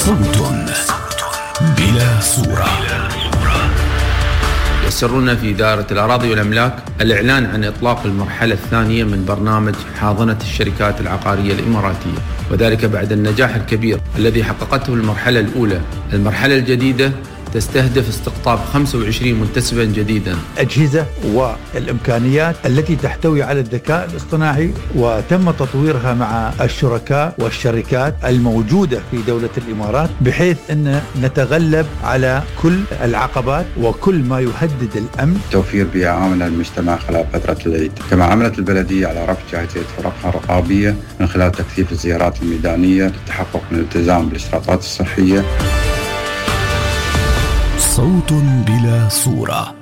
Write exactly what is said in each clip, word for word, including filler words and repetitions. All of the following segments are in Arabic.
صوت بلا صورة. يسرنا في إدارة الأراضي والأملاك الإعلان عن إطلاق المرحلة الثانية من برنامج حاضنة الشركات العقارية الإماراتية، وذلك بعد النجاح الكبير الذي حققته المرحلة الأولى. المرحلة الجديدة تستهدف استقطاب خمسة وعشرين منتسبا جديدا. أجهزة والإمكانيات التي تحتوي على الذكاء الاصطناعي وتم تطويرها مع الشركاء والشركات الموجودة في دولة الإمارات، بحيث أن نتغلب على كل العقبات وكل ما يهدد الأمن. توفير بيئة آمنة للمجتمع خلال فترة العيد. كما عملت البلدية على رفع جاهزية فرقها الرقابية من خلال تكثيف الزيارات الميدانية للتحقق من الالتزام بالإشراطات الصحية. صوت بلا صورة.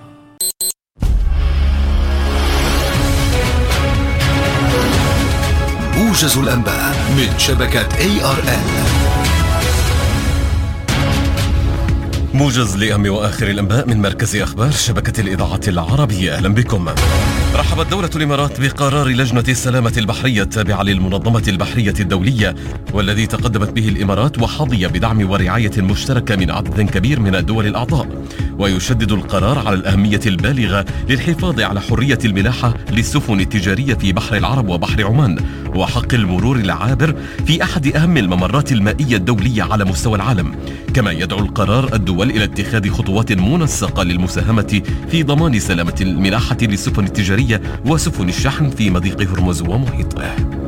موجز الأنباء من شبكة إيه آر إل. موجز لأهم وآخر الأنباء من مركز أخبار شبكة الإذاعة العربية. أهلا بكم. رحبت دولة الإمارات بقرار لجنة السلامة البحرية التابعة للمنظمة البحرية الدولية، والذي تقدمت به الإمارات وحظي بدعم ورعاية مشتركة من عدد كبير من الدول الأعضاء. ويشدد القرار على الأهمية البالغة للحفاظ على حرية الملاحة للسفن التجارية في بحر العرب وبحر عمان، وحق المرور العابر في أحد أهم الممرات المائية الدولية على مستوى العالم. كما يدعو القرار الدول إلى اتخاذ خطوات منسقة للمساهمة في ضمان سلامة الملاحة للسفن التجارية وسفن الشحن في مضيق هرمز ومحيطه.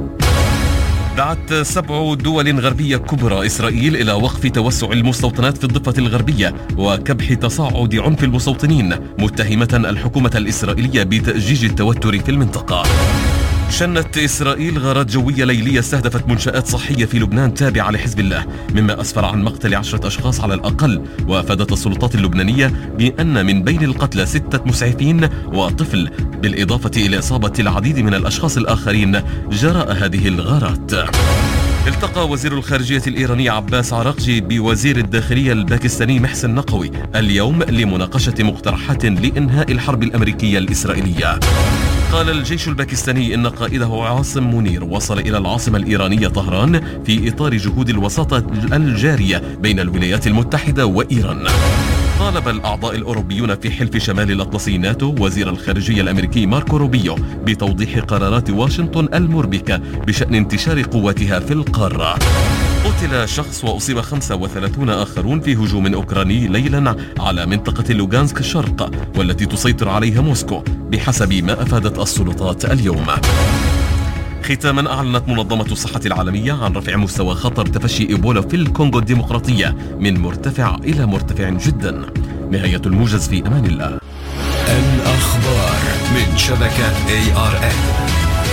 دعت سبع دول غربية كبرى إسرائيل إلى وقف توسع المستوطنات في الضفة الغربية وكبح تصاعد عنف المستوطنين، متهمة الحكومة الإسرائيلية بتأجيج التوتر في المنطقة. شنت إسرائيل غارات جوية ليلية استهدفت منشآت صحية في لبنان تابعة لحزب الله، مما أسفر عن مقتل عشرة أشخاص على الأقل. وأفادت السلطات اللبنانية بأن من بين القتلى ستة مسعفين وطفل، بالإضافة إلى إصابة العديد من الأشخاص الآخرين جراء هذه الغارات. التقى وزير الخارجية الإيراني عباس عراقجي بوزير الداخلية الباكستاني محسن نقوي اليوم لمناقشة مقترحات لإنهاء الحرب الأمريكية الإسرائيلية. قال الجيش الباكستاني إن قائده عاصم منير وصل إلى العاصمة الإيرانية طهران في إطار جهود الوساطة الجارية بين الولايات المتحدة وإيران. طالب الأعضاء الأوروبيون في حلف شمال الأطلسي ناتو وزير الخارجية الأمريكي ماركو روبيو بتوضيح قرارات واشنطن المربكة بشأن انتشار قواتها في القارة. قتل شخص وأصيب خمسة وثلاثون آخرون في هجوم أوكراني ليلا على منطقة لوغانسك الشرق والتي تسيطر عليها موسكو بحسب ما أفادت السلطات اليوم. ختاما، أعلنت منظمة الصحة العالمية عن رفع مستوى خطر تفشي إيبولا في الكونغو الديمقراطية من مرتفع إلى مرتفع جدا. نهاية الموجز، في أمان الله. الأخبار من شبكة إيه آر إل.